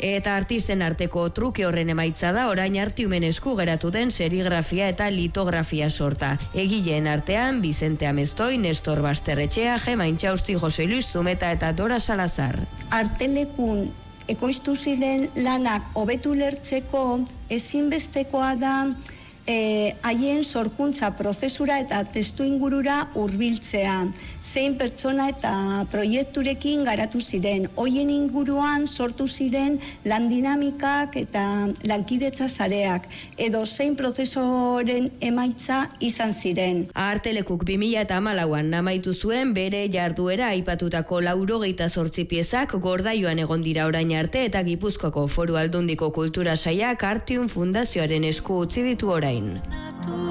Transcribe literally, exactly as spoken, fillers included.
Eta artisten arteko truke horren emaitza da orain Artiumen esku geratu den serigrafia eta litografia sorta. Egileen artean Vicente Amestoi, Nestor Basterretxea, Gema Intxausti, Jose Luis Zumeta eta Dora Salazar. Artelekun ekoiztu ziren lanak hobetu lertzeko ezinbestekoa da E, haien sorkuntza prozesura eta testu ingurura hurbiltzea. Zein pertsona eta proiekturekin garatu ziren. Hoien inguruan sortu ziren lan dinamikak eta lankidetza sareak. Edo zein prozesoren emaitza izan ziren. Artelekuk bi mila hamalauan amaitu zuen bere jarduera aipatutako laurogeita zortzi piezak Gordailuan egon dira orain arte eta Gipuzkoako Foru Aldundiko Kultura Sailak Artium Fundazioaren esku utzi ditu orain.